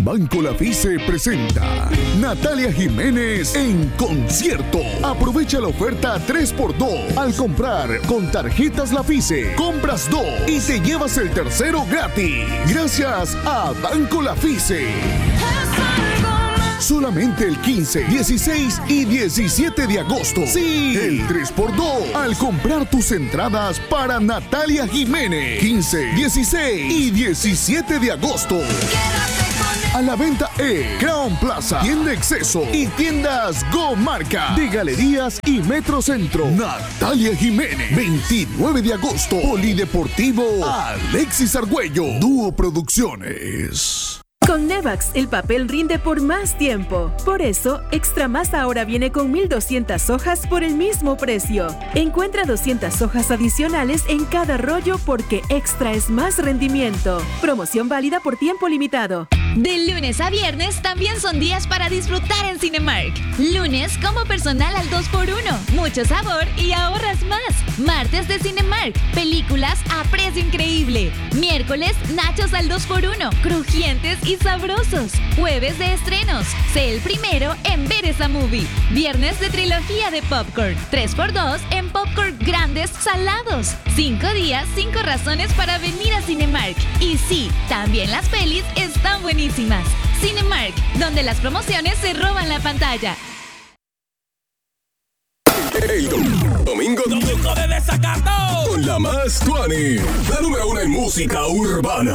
Banco Lafice presenta Natalia Jiménez en concierto. Aprovecha la oferta 3x2 al comprar con tarjetas Lafice. Compras 2 y te llevas el tercero gratis. Gracias a Banco Lafice. Solamente el 15, 16 y 17 de agosto. Sí, el 3x2 al comprar tus entradas para Natalia Jiménez. 15, 16 y 17 de agosto. A la venta Crown Plaza, Tienda Exceso y tiendas Go Marca de Galerías y Metrocentro. Natalia Jiménez, 29 de agosto, Polideportivo Alexis Argüello, Dúo Producciones. Con Nevax, el papel rinde por más tiempo. Por eso, Extra Más ahora viene con 1,200 hojas por el mismo precio. Encuentra 200 hojas adicionales en cada rollo porque Extra es más rendimiento. Promoción válida por tiempo limitado. De lunes a viernes también son días para disfrutar en Cinemark. Lunes, como personal al 2x1. Mucho sabor y ahorras más. Martes de Cinemark. Películas a precio increíble. Miércoles, nachos al 2x1. Crujientes y sabrosos. Jueves de estrenos. Sé el primero en ver esa movie. Viernes de trilogía de popcorn. 3x2 en popcorn grandes salados. 5 días, 5 razones para venir a Cinemark. Y sí, también las pelis están buenísimas. Cinemark, donde las promociones se roban la pantalla. El domingo de desacato con la más tuani, la número 1 en música urbana.